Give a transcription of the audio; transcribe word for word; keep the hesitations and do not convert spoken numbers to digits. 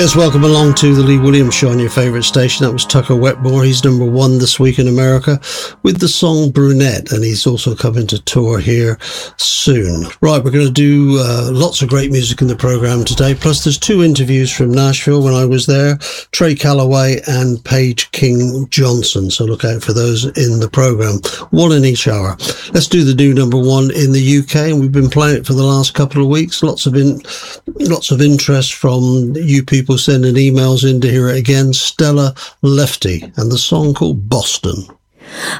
Yes, welcome along to the Lee Williams Show on your favourite station. That was Tucker Wetmore. He's number one this week in America with the song Brunette, and he's also coming to tour here soon. Right, we're going to do uh, lots of great music in the programme today, plus there's two interviews from Nashville when I was there, Trey Calloway and Paige King Johnson, so look out for those in the programme, one in each hour. Let's do the new number one in the U K, and we've been playing it for the last couple of weeks. Lots of in, lots of interest from you people sending emails in to hear it again. Stella Lefty and the song called Boston.